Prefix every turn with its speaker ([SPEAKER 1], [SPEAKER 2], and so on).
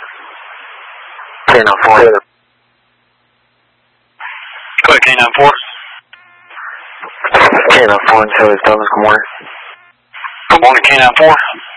[SPEAKER 1] K94.
[SPEAKER 2] Go ahead, K94.
[SPEAKER 1] K94 and Charlie Douglas, good morning.
[SPEAKER 2] Good morning, K94.